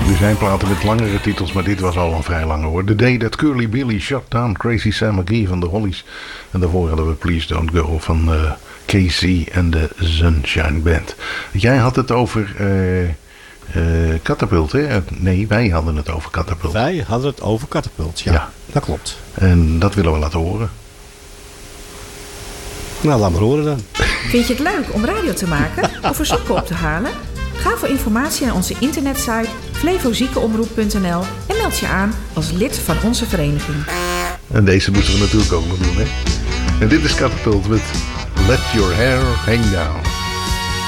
Er zijn platen met langere titels, maar dit was al een vrij lange hoor. The Day That Curly Billy Shut Down Crazy Sam McGee van de Hollies. En daarvoor hadden we Please Don't Go van Casey en de Sunshine Band. Jij had het over Catapult, hè? Nee, wij hadden het over Catapult. Wij hadden het over Catapult, ja. Dat klopt. En dat willen we laten horen. Nou, laat maar horen dan. Vind je het leuk om radio te maken of verzoeken op te halen? Ga voor informatie naar onze internetsite flevoziekenomroep.nl en meld je aan als lid van onze vereniging. En deze moeten we natuurlijk ook nog doen, hè? En dit is Catapult met Let Your Hair Hang Down.